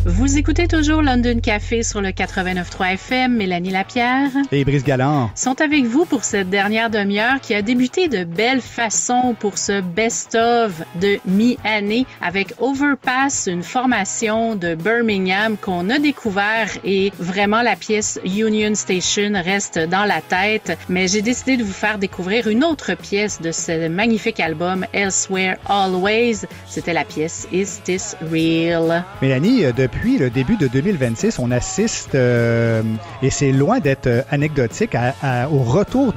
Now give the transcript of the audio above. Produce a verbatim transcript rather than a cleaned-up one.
Vous écoutez toujours London Café sur le quatre-vingt-neuf virgule trois F M. Mélanie Lapierre et Brice Galland sont avec vous pour cette dernière demi-heure qui a débuté de belle façon pour ce best-of de mi-année avec Overpass, une formation de Birmingham qu'on a découvert et vraiment la pièce Union Station reste dans la tête. Mais j'ai décidé de vous faire découvrir une autre pièce de ce magnifique album Elsewhere Always. C'était la pièce Is This Real? Mélanie, depuis le début de deux mille vingt-six, on assiste, euh, et c'est loin d'être anecdotique, à, à, au retour